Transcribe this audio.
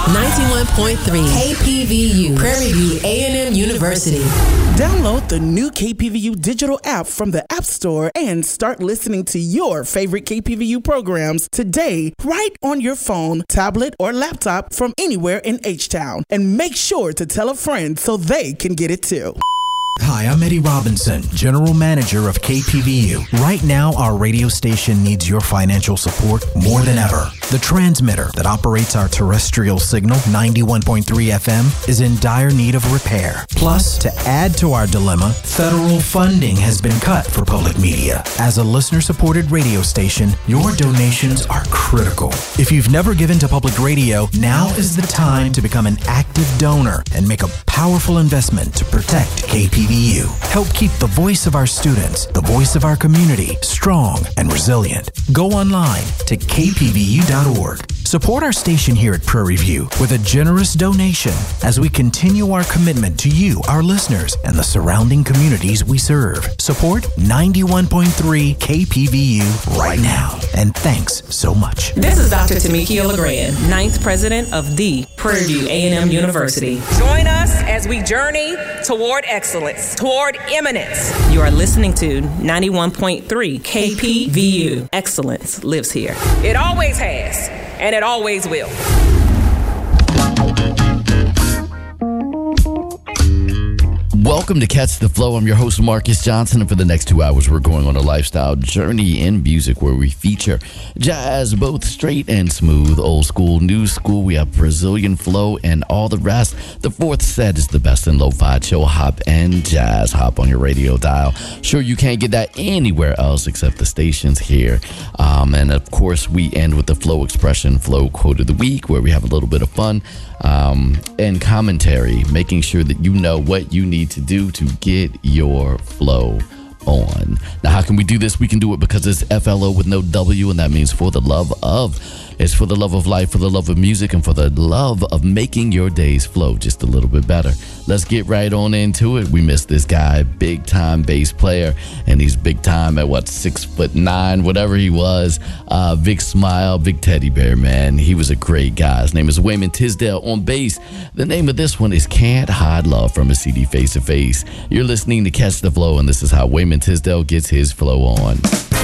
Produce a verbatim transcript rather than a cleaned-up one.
ninety-one point three K P V U, Prairie View A and M University. Download the new K P V U digital app from the App Store and start listening to your favorite K P V U programs today, right on your phone, tablet, or laptop from anywhere in H-Town. And make sure to tell a friend so they can get it too. Hi, I'm Eddie Robinson, General Manager of K P V U. Right now, our radio station needs your financial support more than ever. The transmitter that operates our terrestrial signal, ninety-one point three F M, is in dire need of repair. Plus, to add to our dilemma, federal funding has been cut for public media. As a listener-supported radio station, your donations are critical. If you've never given to public radio, now is the time to become an active donor and make a powerful investment to protect K P V U. Help keep the voice of our students, the voice of our community, strong and resilient. Go online to k p v u dot org. Support our station here at Prairie View with a generous donation as we continue our commitment to you, our listeners, and the surrounding communities we serve. Support ninety-one point three K P V U right now. And thanks so much. This is Doctor Tamikia LeGrand, ninth President of the Prairie View A and M University. Join us as we journey toward excellence, toward eminence. You are listening to ninety-one point three K P V U. Excellence lives here. It always has, and it always will. Welcome to Catch the Flow. I'm your host, Marcus Johnson, and for the next two hours, we're going on a lifestyle journey in music where we feature jazz, both straight and smooth, old school, new school. We have Brazilian flow and all the rest. The fourth set is the best in lo-fi, chill hop, and jazz hop on your radio dial. Sure, you can't get that anywhere else except the stations here. Um, and of course, we end with the Flow Expression Flow Quote of the Week, where we have a little bit of fun um, and commentary, making sure that you know what you need to do to get your flow on. Now, how can we do this? We can do it because it's F L O with no W, and that means for the love of. It's for the love of life, for the love of music, and for the love of making your days flow just a little bit better. Let's get right on into it. We miss this guy, big time bass player, and he's big time at what, six foot nine, whatever he was. Uh, big smile, big teddy bear, man. He was a great guy. His name is Wayman Tisdale on bass. The name of this one is Can't Hide Love from his C D Face to Face. You're listening to Catch the Flow, and this is how Wayman Tisdale gets his flow on.